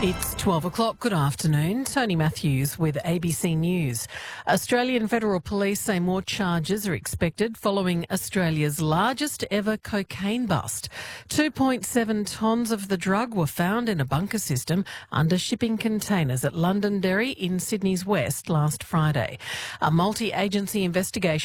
It's 12 o'clock. Good afternoon. Tony Matthews with ABC News. Australian Federal Police say more charges are expected following Australia's largest ever cocaine bust. 2.7 tonnes of the drug were found in a bunker system under shipping containers at Londonderry in Sydney's west last Friday. A multi-agency investigation